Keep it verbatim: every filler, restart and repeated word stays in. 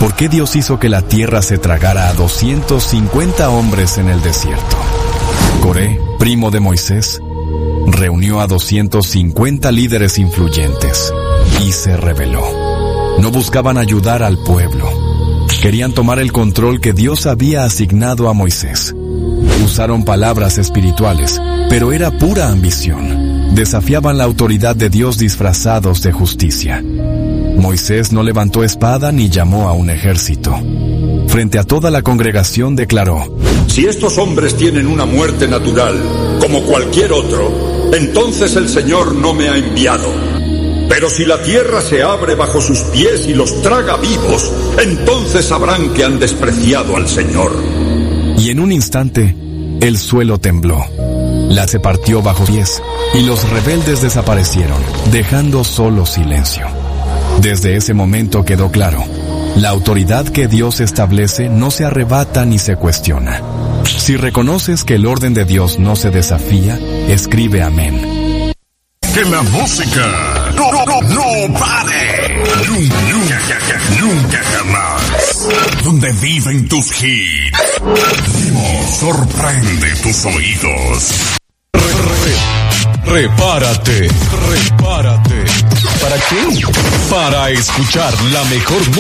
¿Por qué Dios hizo que la tierra se tragara a doscientos cincuenta hombres en el desierto? Coré, primo de Moisés, reunió a doscientos cincuenta líderes influyentes y se rebeló. No buscaban ayudar al pueblo. Querían tomar el control que Dios había asignado a Moisés. Usaron palabras espirituales, pero era pura ambición. Desafiaban la autoridad de Dios disfrazados de justicia. Moisés no levantó espada ni llamó a un ejército. Frente a toda la congregación declaró: si estos hombres tienen una muerte natural, como cualquier otro, entonces el Señor no me ha enviado. Pero si la tierra se abre bajo sus pies y los traga vivos, entonces sabrán que han despreciado al Señor. Y en un instante, el suelo tembló. La se partió bajo pies, y los rebeldes desaparecieron, dejando solo silencio. Desde ese momento quedó claro: la autoridad que Dios establece no se arrebata ni se cuestiona. Si reconoces que el orden de Dios no se desafía, escribe amén. Que la música no, no, no, no pare. Nunca, nunca, nunca jamás. Donde viven tus hits. Dios sorprende tus oídos. Repárate, repárate. ¿Para qué? Para escuchar la mejor música.